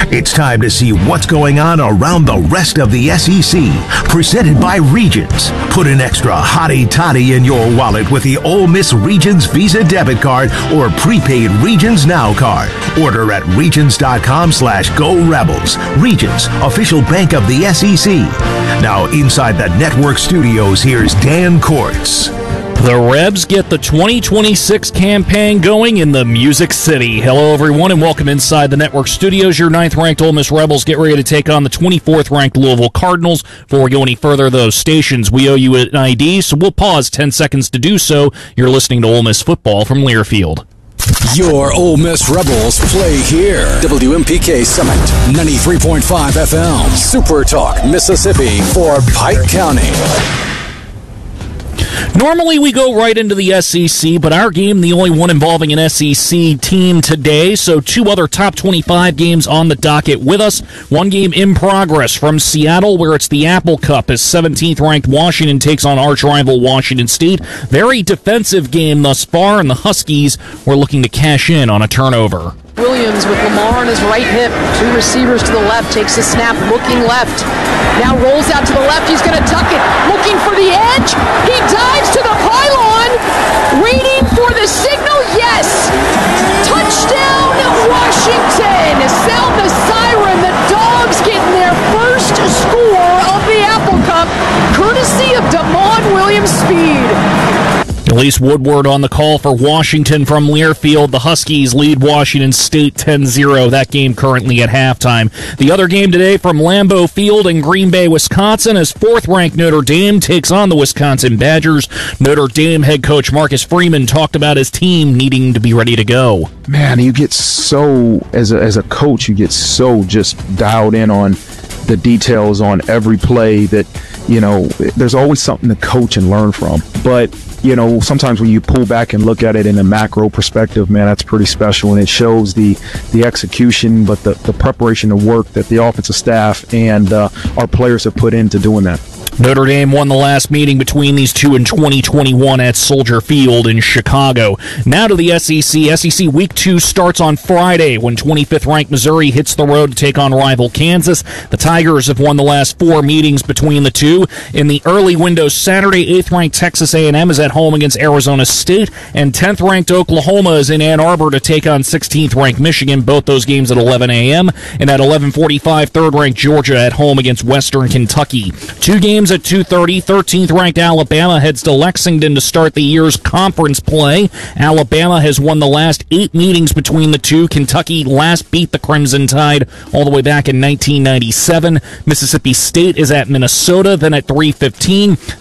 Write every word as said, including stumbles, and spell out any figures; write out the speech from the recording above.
It's time to see what's going on around the rest of the S E C. Presented by Regions. Put an extra hottie toddy in your wallet with the Ole Miss Regions Visa debit card or prepaid Regions Now card. Order at regions.com slash go rebels. Regions, official bank of the S E C. Now inside the network studios, here's Dan Courts. The Rebs get the twenty twenty-six campaign going in the Music City. Hello, everyone, and welcome inside the network studios. Your ninth-ranked Ole Miss Rebels get ready to take on the twenty-fourth-ranked Louisville Cardinals. Before we go any further, those stations, we owe you an I D, so we'll pause ten seconds to do so. You're listening to Ole Miss football from Learfield. Your Ole Miss Rebels play here. W M P K Summit, ninety-three point five F M. Super Talk, Mississippi for Pike County. Normally we go right into the S E C, but our game, the only one involving an S E C team today, so two other top twenty-five games on the docket with us. One game in progress from Seattle, where it's the Apple Cup, as seventeenth-ranked Washington takes on arch-rival Washington State. Very defensive game thus far, and the Huskies were looking to cash in on a turnover. Williams with Lamar on his right hip. Two receivers to the left. Takes a snap, looking left. Now rolls out to the left. He's going to tuck it. Looking for the edge. He dives to the pylon. Waiting for the signal. Yes. Touchdown, Washington. Sound the siren. The Dogs getting their first score of the Apple Cup, courtesy of Damon Williams' speed. Elise Woodward on the call for Washington from Learfield. The Huskies lead Washington State ten zero. That game currently at halftime. The other game today from Lambeau Field in Green Bay, Wisconsin, as fourth-ranked Notre Dame takes on the Wisconsin Badgers. Notre Dame head coach Marcus Freeman talked about his team needing to be ready to go. Man, you get so, as a, as a coach, you get so just dialed in on the details on every play that, you know, there's always something to coach and learn from. But you know, sometimes when you pull back and look at it in a macro perspective, man, that's pretty special, and it shows the the execution, but the, the preparation, the work that the offensive staff and uh, our players have put into doing that. Notre Dame won the last meeting between these two in twenty twenty-one at Soldier Field in Chicago. Now to the S E C. S E C Week two starts on Friday when twenty-fifth-ranked Missouri hits the road to take on rival Kansas. The Tigers have won the last four meetings between the two. In the early window Saturday, eighth-ranked Texas A and M is at home against Arizona State, and tenth-ranked Oklahoma is in Ann Arbor to take on sixteenth-ranked Michigan. Both those games at eleven a.m. And at eleven forty-five, third-ranked Georgia at home against Western Kentucky. Two games at two thirty, thirteenth-ranked Alabama heads to Lexington to start the year's conference play. Alabama has won the last eight meetings between the two. Kentucky last beat the Crimson Tide all the way back in nineteen ninety-seven. Mississippi State is at Minnesota, then at three fifteen.